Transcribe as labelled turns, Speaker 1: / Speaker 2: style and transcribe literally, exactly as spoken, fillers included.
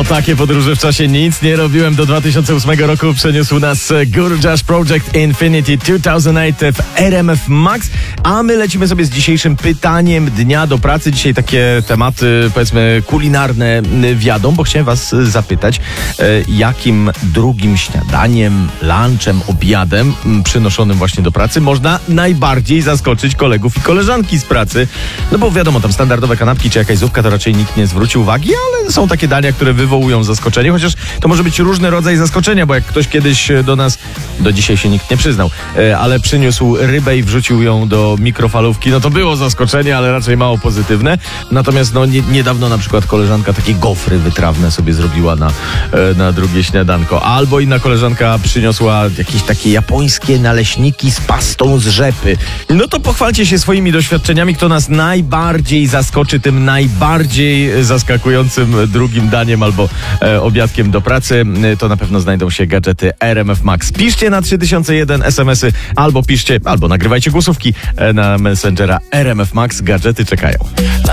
Speaker 1: O takie podróże w czasie nic nie robiłem. Do dwa tysiące ósmego roku przeniósł nas Gurjasz Project Infinity dwa tysiące osiem w R M F Max. A my lecimy sobie z dzisiejszym pytaniem dnia do pracy. Dzisiaj takie tematy, powiedzmy, kulinarne wiadą, bo chciałem was zapytać, jakim drugim śniadaniem, lunchem, obiadem przynoszonym właśnie do pracy można najbardziej zaskoczyć kolegów i koleżanki z pracy. No bo wiadomo, tam standardowe kanapki czy jakaś zupka to raczej nikt nie zwróci uwagi, ale są takie dania, które wywołują zaskoczenie, chociaż to może być różny rodzaj zaskoczenia, bo jak ktoś kiedyś do nas, do dzisiaj się nikt nie przyznał, ale przyniósł rybę i wrzucił ją do mikrofalówki, no to było zaskoczenie, ale raczej mało pozytywne. Natomiast no nie, niedawno na przykład koleżanka takie gofry wytrawne sobie zrobiła na, na drugie śniadanko. Albo inna koleżanka przyniosła jakieś takie japońskie naleśniki z pastą z rzepy. No to pochwalcie się swoimi doświadczeniami, kto nas najbardziej zaskoczy tym najbardziej zaskakującym drugim daniem albo e, obiadkiem do pracy. To na pewno znajdą się gadżety R M F Max. Piszcie na trzy tysiące jeden es em esy albo piszcie, albo nagrywajcie głosówki na Messengera R M F Max. Gadżety czekają.